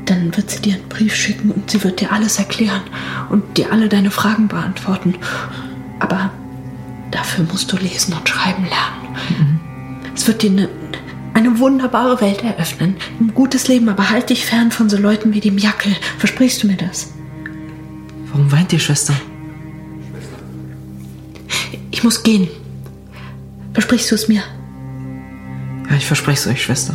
dann wird sie dir einen Brief schicken und sie wird dir alles erklären und dir alle deine Fragen beantworten. Aber dafür musst du lesen und schreiben lernen. Es wird dir eine wunderbare Welt eröffnen. Ein gutes Leben, aber halt dich fern von so Leuten wie dem Jackel. Versprichst du mir das? Warum weint ihr, Schwester? Ich muss gehen. Versprichst du es mir? Ja, ich verspreche es euch, Schwester.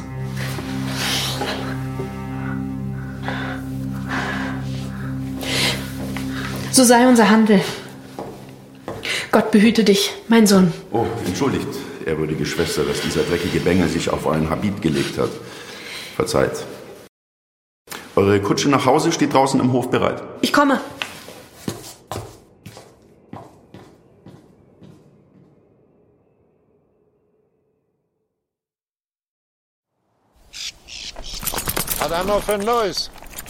So sei unser Handel. Gott behüte dich, mein Sohn. Oh, entschuldigt, ehrwürdige Schwester, dass dieser dreckige Bengel sich auf euren Habit gelegt hat. Verzeiht. Eure Kutsche nach Hause steht draußen im Hof bereit. Ich komme. Adamo von Lois.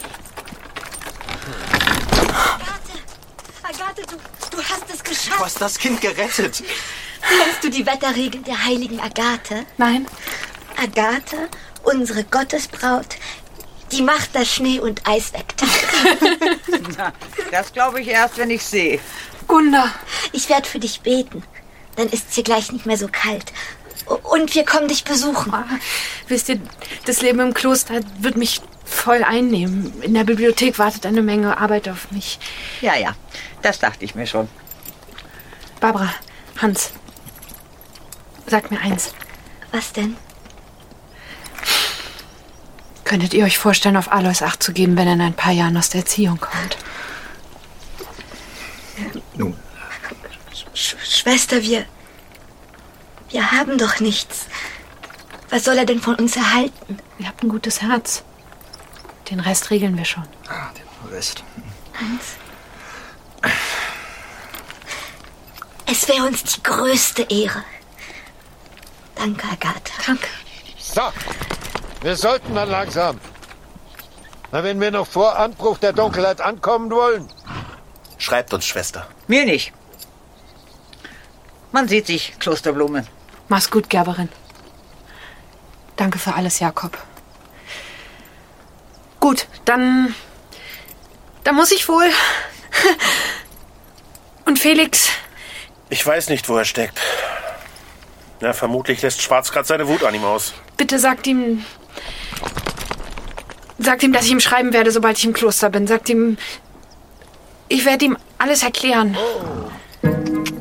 Agathe, du hast es geschafft. Du hast das Kind gerettet. Kennst du die Wetterregeln der heiligen Agathe? Nein. Agathe, unsere Gottesbraut, die macht das Schnee und Eis weg. Na, das glaube ich erst, wenn ich sehe. Gunda. Ich werde für dich beten. Dann ist es hier gleich nicht mehr so kalt. Und wir kommen dich besuchen. Wisst ihr, das Leben im Kloster wird mich voll einnehmen. In der Bibliothek wartet eine Menge Arbeit auf mich. Ja, das dachte ich mir schon. Barbara, Hans, sagt mir eins. Was denn? Könntet ihr euch vorstellen, auf Alois Acht zu geben, wenn er in ein paar Jahren aus der Erziehung kommt? Nun. Schwester, wir haben doch nichts. Was soll er denn von uns erhalten? Ihr habt ein gutes Herz. Den Rest regeln wir schon. Den Rest. Hans? Es wäre uns die größte Ehre. Danke, Agathe. Danke. So, wir sollten dann langsam. Na, wenn wir noch vor Anbruch der Dunkelheit ankommen wollen. Schreibt uns, Schwester. Mir nicht. Man sieht sich, Klosterblume. Mach's gut, Gerberin. Danke für alles, Jakob. Gut, dann muss ich wohl. Und Felix? Ich weiß nicht, wo er steckt. Ja, vermutlich lässt Schwarz gerade seine Wut an ihm aus. Bitte sagt ihm, dass ich ihm schreiben werde, sobald ich im Kloster bin. Sagt ihm, ich werde ihm alles erklären. Oh.